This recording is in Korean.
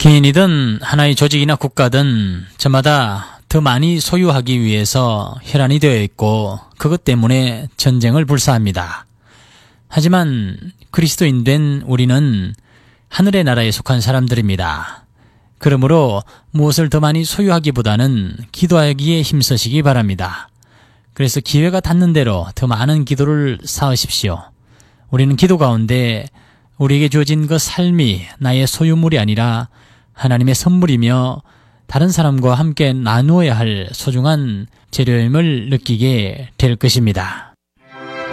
개인이든 하나의 조직이나 국가든 저마다 더 많이 소유하기 위해서 혈안이 되어 있고 그것 때문에 전쟁을 불사합니다. 하지만 그리스도인 된 우리는 하늘의 나라에 속한 사람들입니다. 그러므로 무엇을 더 많이 소유하기보다는 기도하기에 힘쓰시기 바랍니다. 그래서 기회가 닿는 대로 더 많은 기도를 쌓으십시오. 우리는 기도 가운데 우리에게 주어진 그 삶이 나의 소유물이 아니라 하나님의 선물이며 다른 사람과 함께 나누어야 할 소중한 재료임을 느끼게 될 것입니다.